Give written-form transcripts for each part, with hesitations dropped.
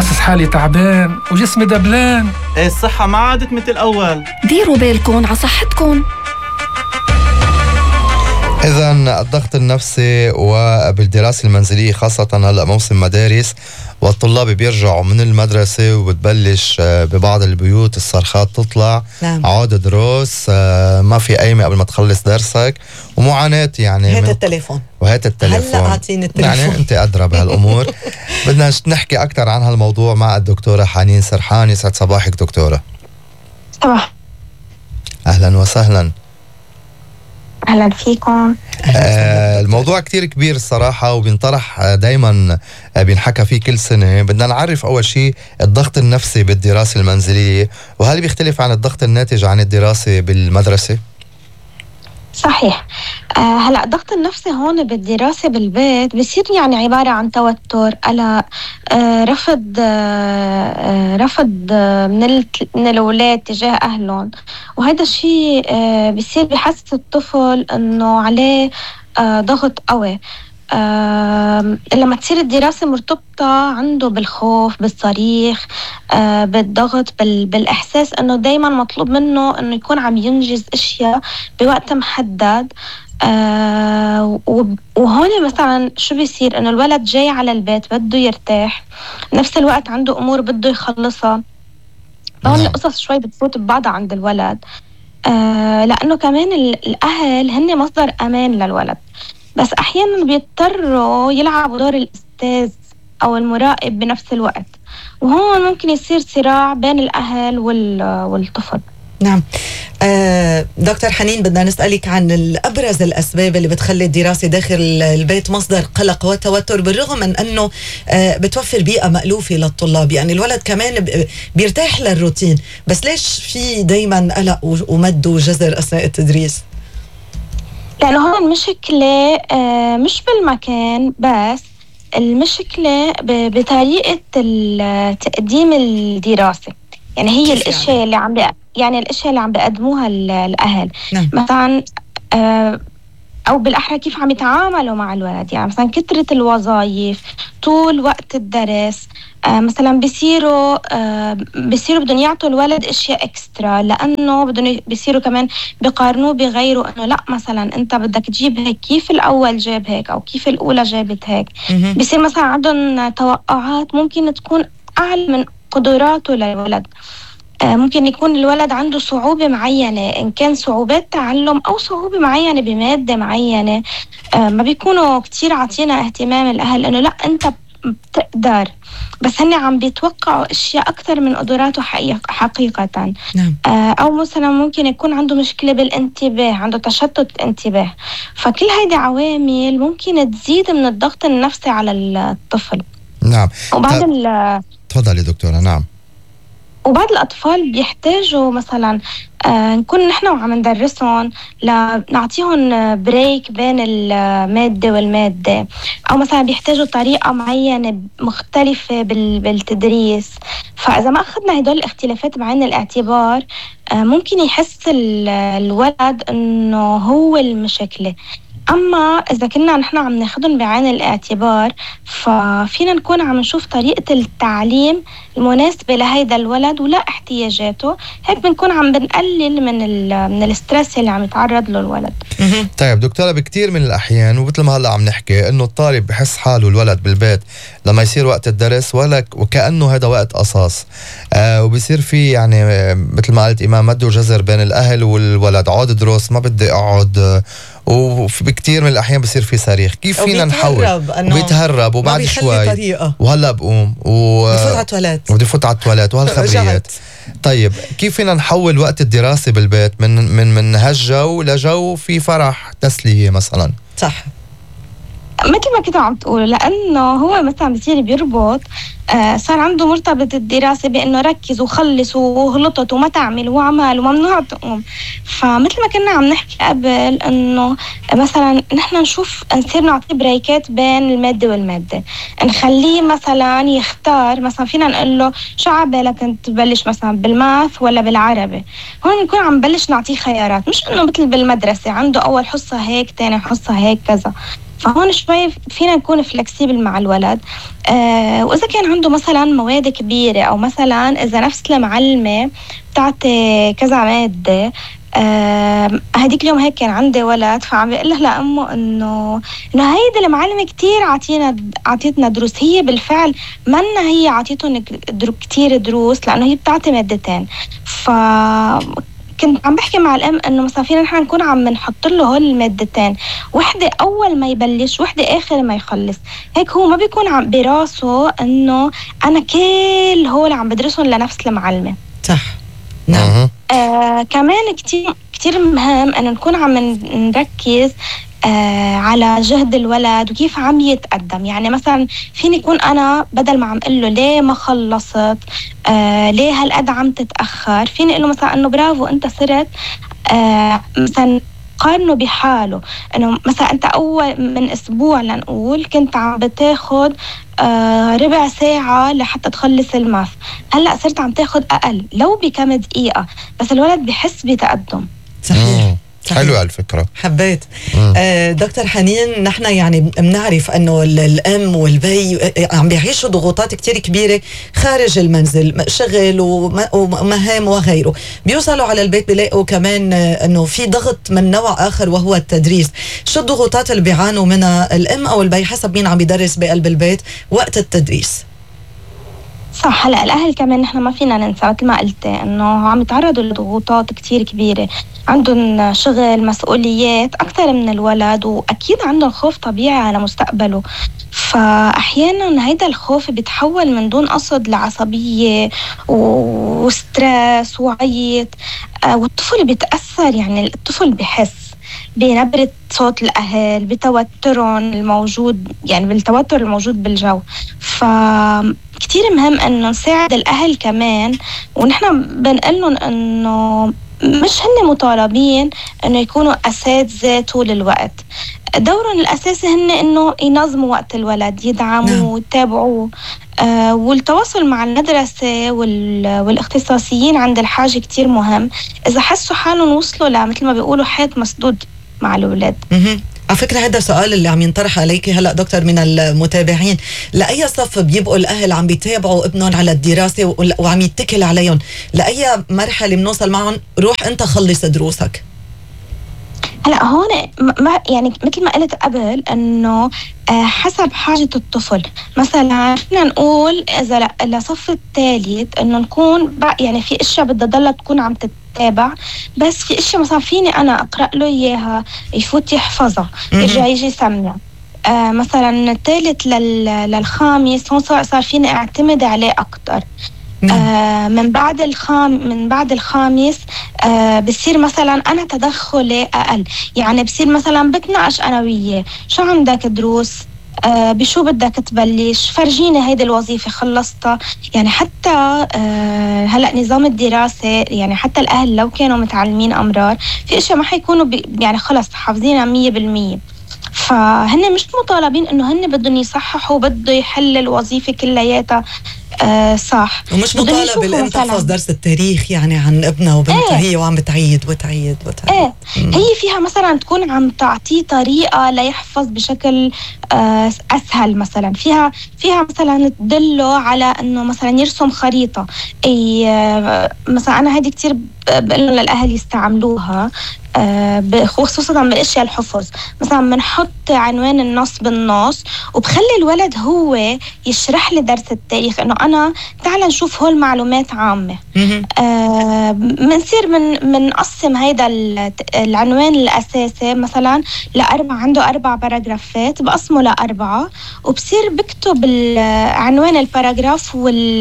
حاسس حالي تعبان وجسمي دبلان. ايه الصحة ما عادت مثل الأول. ديروا بالكم على صحتكم. إذن الضغط النفسي وبالدراسة المنزلية خاصة هلأ موسم مدارس والطلاب بيرجعوا من المدرسة وبتبلش ببعض البيوت الصرخات تطلع. نعم. عود دروس، ما في قايمة قبل ما تخلص درسك ومعاناة يعني. هات التليفون وهات التليفون. هلأ أعطيني التليفون. يعني أنت أدرى بهالأمور. بدنا نحكي أكتر عن هالموضوع مع الدكتورة حنين سرحان. يسعد صباحك دكتورة. صباح. أهلا وسهلا. أهلا فيكم. الموضوع كتير كبير الصراحة وبينطرح دايما بينحكى فيه كل سنة. بدنا نعرف أول شيء الضغط النفسي بالدراسة المنزلية، وهل بيختلف عن الضغط الناتج عن الدراسة بالمدرسة؟ صحيح. هلا الضغط النفسي هون بالدراسة بالبيت بصير يعني عبارة عن توتر، قلق، رفض من الأولاد تجاه أهلهم، وهذا الشيء بصير بحس الطفل إنه عليه ضغط قوي. لما تصير الدراسة مرتبطة عنده بالخوف، بالصريخ، بالضغط، بالإحساس أنه دايما مطلوب منه أنه يكون عم ينجز أشياء بوقت محدد. وهون مثلا شو بيصير أنه الولد جاي على البيت بده يرتاح، نفس الوقت عنده أمور بده يخلصها. هون القصص شوي بتفوت ببعضها عند الولد، لأنه كمان الأهل هن مصدر أمان للولد، بس أحياناً بيضطروا يلعبوا دور الأستاذ أو المراقب بنفس الوقت، وهون ممكن يصير صراع بين الأهل والطفل. نعم. دكتور حنين، بدنا نسألك عن أبرز الأسباب اللي بتخلي الدراسة داخل البيت مصدر قلق وتوتر، بالرغم من أنه بتوفر بيئة مألوفة للطلاب. يعني الولد كمان بيرتاح للروتين، بس ليش في دايماً قلق ومد وجزر أثناء التدريس؟ لأنه هون المشكلة مش بالمكان بس، المشكلة بطريقة تقديم الدراسة. يعني هي الأشياء اللي عم بيقدموها الأهل. نعم. مثلا أو بالأحرى كيف عم يتعاملوا مع الولد. يعني مثلا كثرة الوظائف طول وقت الدرس، مثلا بيصيروا بدهم يعطوا الولد اشياء اكسترا، لانه بيصيروا كمان بيقارنوه بغيره، انه لا مثلا انت بدك تجيب هيك، كيف الاول جاب هيك او كيف الاولى جابت هيك. بيصير مثلا عندهم توقعات ممكن تكون اعلى من قدراته للولد. ممكن يكون الولد عنده صعوبة معينة، إن كان صعوبات تعلم أو صعوبة معينة بمادة معينة، ما بيكونوا كتير عطينا اهتمام الأهل إنه لا أنت بتقدر، بس هن عم بيتوقعوا أشياء أكثر من قدراته حقيقة. نعم. أو مثلا ممكن يكون عنده مشكلة بالانتباه، عنده تشتت انتباه. فكل هيدي عوامل ممكن تزيد من الضغط النفسي على الطفل. نعم. وبعد تفضلي دكتورة. نعم. وبعض الأطفال بيحتاجوا مثلا نكون نحن وعم ندرسهم لنعطيهم بريك بين المادة والمادة، أو مثلا بيحتاجوا طريقة معينة مختلفة بالتدريس. فإذا ما أخذنا هدول الاختلافات بعين الاعتبار ممكن يحس الولد إنه هو المشكلة. أما إذا كنا نحن عم ناخدهم بعين الاعتبار ففينا نكون عم نشوف طريقة التعليم المناسبة لهيدا الولد ولا احتياجاته، هيك بنكون عم بنقلل من الاسترس اللي عم يتعرض له الولد. طيب دكتورة، بكتير من الأحيان ومثل ما هلأ عم نحكي إنه الطالب بحس حاله الولد بالبيت لما يصير وقت الدرس وكأنه هذا وقت قصاص، وبيصير في يعني مثل ما قلت إمام مد وجزر بين الأهل والولد. عود دروس، ما بدي أقعد، وبكتير من الأحيان بصير في صريخ. كيف فينا نحول؟ بيتهرب وبعد شوي وهلأ بقوم بدي فوت على التواليت وهالخبريات. طيب كيف فينا نحول وقت الدراسة بالبيت من هالجو لجو في فرح تسلية مثلا؟ صح، مثل ما كنت عم تقول، لأنه هو مثلا بصير بيربط، صار عنده مرتبط الدراسة بأنه ركز وخلص وغلطت وما تعمل وعمل وممنوع تقوم. فمثل ما كنا عم نحكي قبل أنه مثلا نحن نصير نعطي بريكات بين المادة والمادة، نخليه مثلا يختار. مثلا فينا نقول له شو عبالك انت تبلش مثلا بالماث ولا بالعربي؟ هون نكون عم بلش نعطيه خيارات، مش انه مثل بالمدرسة عنده اول حصة هيك، تاني حصة هيك، كذا. فهون شوي فينا نكون فلكسيبل مع الولد. وإذا كان عنده مثلا مواد كبيرة، أو مثلا إذا نفس المعلمة بتعطي كذا مادة، هديك اليوم هيك كان عندي ولد فعم بيقول له لأمه إنه هيدي المعلمة كتير عطيتنا دروس. هي بالفعل منا هي عطيتهم كتير دروس، لأنه هي بتعطي مادتين. كنت عم بحكي مع الأم إنه مثلا فينا نحن نكون عم نحط له هول المادتين، وحدة أول ما يبلش وحدة آخر ما يخلص. هيك هو ما بيكون عم براسه إنه أنا كل هول عم بدرسهم لنفس المعلمة. صح. نعم. كمان كتير مهم إنه نكون عم نركز على جهد الولد وكيف عم يتقدم. يعني مثلا فيني يكون أنا بدل ما عم قله ليه ما خلصت، ليه هالقد عم تتأخر، فيني أقول له مثلا إنه برافو أنت صرت مثلا قارنه بحاله، إنه مثلا أنت أول من أسبوع لنقول كنت عم بتاخد ربع ساعة لحتى تخلص الماث، هلأ صرت عم تاخد أقل لو بكم دقيقة، بس الولد بحس بتقدم. صحيح. حلوة الفكرة، حبيت. دكتور حنين، نحن يعني بنعرف انه الام والبي عم بيعيشوا ضغوطات كتير كبيرة خارج المنزل، شغل ومهام وغيره، بيوصلوا على البيت بيلاقوا كمان انه في ضغط من نوع اخر وهو التدريس. شو الضغوطات اللي بيعانوا منها الام او البي حسب مين عم بيدرس بقلب البيت وقت التدريس؟ صح. هلا الأهل كمان نحن ما فينا ننسى مثل ما قلت إنه عم يتعرضوا لضغوطات كتير كبيرة، عندهم شغل، مسؤوليات أكثر من الولد، وأكيد عندهم خوف طبيعي على مستقبله. فأحيانا هيدا الخوف بيتحول من دون قصد لعصبية وسترس وعيط، والطفل بيتأثر. يعني الطفل بحس بنبرة صوت الأهل، بتوترهم الموجود، يعني بالتوتر الموجود بالجو. فكتير مهم أنه نساعد الأهل كمان، ونحن بنقلن أنه مش هن مطالبين أنه يكونوا أساتذة طول الوقت. دورهم الأساسي هن أنه ينظموا وقت الولد، يدعموا ويتابعوه. والتواصل مع المدرسة والاختصاصيين عند الحاجة كتير مهم. إذا حسوا حالهم وصلوا لمثل ما بيقولوا حيط مسدود مع الأولاد. على فكرة هذا سؤال اللي عم ينطرح عليك هلأ دكتور من المتابعين، لأي صف بيبقوا الأهل عم بيتابعوا ابنهم على الدراسة وعم يتكل عليهم؟ لأي مرحلة بنوصل معهم روح أنت خلص دروسك؟ هلا هون يعني مثل ما قلت قبل انه حسب حاجة الطفل. مثلا فينا نقول اذا لصف الثالث انه نكون يعني في اشياء بدها ضلها تكون عم تتابع، بس في اشياء مثلا فيني انا اقرأ له اياها يفوت يحفظها يرجع يجي يسمع. مثلا الثالث للخامس هون صار فيني اعتمد عليه اكتر. من بعد الخامس بصير مثلا أنا تدخلي أقل، يعني بصير مثلا بتناقش أنا وياه شو عندك دروس، بشو بدك تبلش، فرجيني هيدي الوظيفة خلصتها. يعني حتى هلأ نظام الدراسة، يعني حتى الأهل لو كانوا متعلمين أمرار في أشياء ما حيكونوا يعني خلص حافظينها 100%. فهن مش مطالبين إنه هن بدهم يصححوا، بده يحل الوظيفة كلياتها صح. ومش مطالب الام تحفظ درس التاريخ يعني عن ابنها وبنتها، هي وعم بتعيد وتعيد. هي فيها مثلا تكون عم تعطيه طريقة ليحفظ بشكل أسهل. مثلا فيها مثلا تدله على أنه مثلا يرسم خريطة. مثلا أنا هذه كتير بقول للأهل يستعملوها، خصوصا بالاشياء الحفظ. مثلا بنحط عنوان النص بالنص وبخلي الولد هو يشرح لي درس التاريخ، انه انا تعال نشوف هول معلومات عامه. بنصير منقسم هيدا العنوان الاساسي مثلا عنده 4 باراجرافات، بقسمه ل4 وبصير بكتب عنوان الباراجراف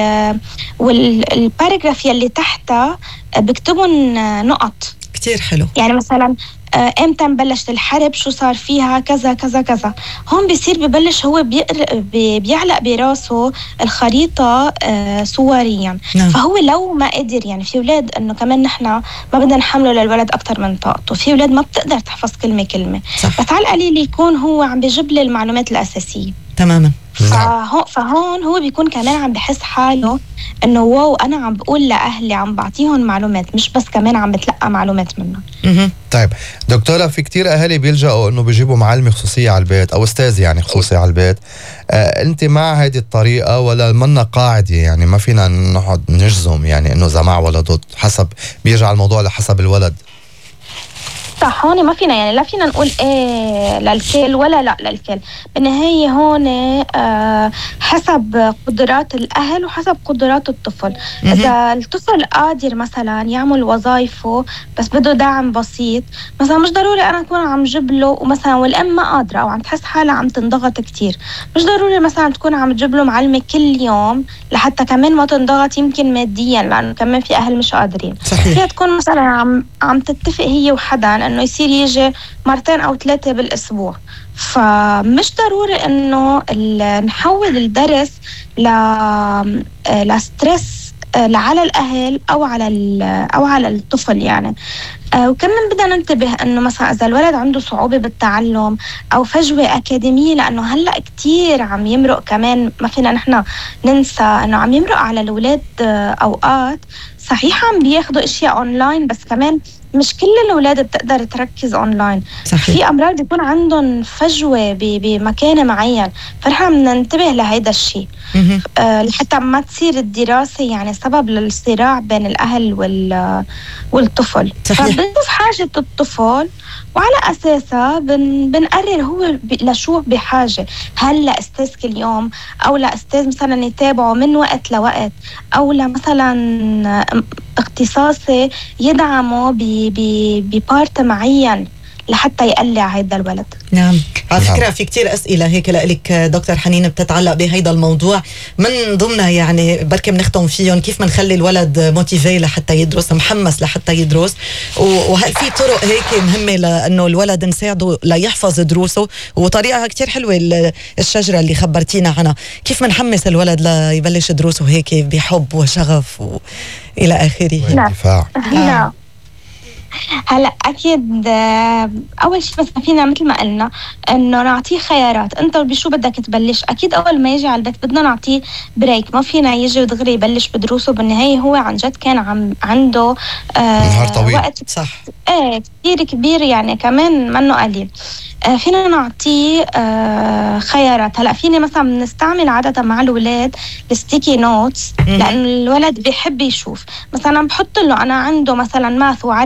والباراجراف يلي تحتها بكتبهم نقط. كتير حلو. يعني مثلا امتى بلشت الحرب، شو صار فيها، كذا كذا كذا. هون بيصير ببلش هو بيعلق براسه الخريطة صوريا. فهو لو ما قدر، يعني في أولاد انه كمان نحن ما بدنا نحمله للولد اكتر من طاقته. في أولاد ما بتقدر تحفظ كلمة، صح. بس على القليل يكون هو عم بيجيب لي المعلومات الأساسية. تماما. فهون هو بيكون كمان عم بحس حاله انه واو انا عم بقول لاهلي، عم بعطيهم معلومات، مش بس كمان عم بتلقى معلومات منهم. طيب دكتورة، في كتير اهالي بيلجأوا انه بيجيبوا معلمة خصوصية على البيت او استاذ يعني خصوصي على البيت. انت مع هذه الطريقة ولا منا قاعدة؟ يعني ما فينا نقعد نجزم يعني انه اذا مع ولا ضد، حسب بيرجع الموضوع لحسب الولد. صح، هون ما فينا يعني لا فينا نقول ايه للكل ولا لا للكل. بالنهاية هون حسب قدرات الأهل وحسب قدرات الطفل. إذا الطفل قادر مثلا يعمل وظائفه بس بده دعم بسيط، مثلا مش ضروري أنا أكون عم جيب له، ومثلا والأم ما قادرة أو عم تحس حالها عم تنضغط كتير، مش ضروري مثلا تكون عم تجيب له معلمة كل يوم لحتى كمان ما تنضغط يمكن ماديا، لأنه كمان في أهل مش قادرين. صحيح. فيها تكون مثلا عم تتفق هي وحدا انه يصير يجي 2 أو 3 بالاسبوع. فمش ضروري انه نحول الدرس لستريس على الاهل او على الطفل يعني. وكمان بدنا ننتبه انه مثلا اذا الولد عنده صعوبة بالتعلم او فجوة اكاديمية، لانه هلا كتير عم يمرق، كمان ما فينا نحن ننسى انه عم يمرق على الاولاد اوقات صحيح عم بياخدوا اشياء اونلاين، بس كمان مش كل الأولاد بتقدر تركز أونلاين. صحيح. في أمراض بيكون عندهم فجوة بمكان معين، فنحن بدنا ننتبه لهيدا الشيء لحتى ما تصير الدراسة يعني سبب للصراع بين الأهل والطفل. فبنشوف حاجة الطفل وعلى أساسها بنقرر هو لشو بحاجة، هل لأستاذ كل يوم أو لأستاذ مثلا يتابعه من وقت لوقت، أو مثلا اختصاصي يدعمه ببارت معين لحتى يقلع هيدا الولد. نعم، على فكرة في كتير أسئلة هيك لك دكتور حنين بتتعلق بهيدا الموضوع، من ضمنها يعني بركي بنختم فيهم كيف منخلي الولد موتيفي لحتى يدرس، محمس لحتى يدرس، وهل في طرق هيك مهمة لأنه الولد نساعده ليحفظ دروسه؟ وطريقة كتير حلوة الشجرة اللي خبرتينا عنها، كيف منحمس الولد ليبلش دروسه هيك بحب وشغف إلى آخره. نعم. هلا اكيد اول شيء بس فينا مثل ما قلنا انه نعطيه خيارات، انت بشو بدك تبلش. اكيد اول ما يجي على البيت بدنا نعطيه بريك، ما فينا يجي ودغري يبلش بدروسه. بالنهايه هو عن جد كان عنده نهار طويل. وقت صح كثير كبير يعني، كمان منه قليل. فينا نعطيه خيارات. هلا فيني مثلا بنستعمل عادة مع الولاد الستيكي نوتس، لأن الولد بيحب يشوف. مثلا بحط له أنا عنده مثلا ماث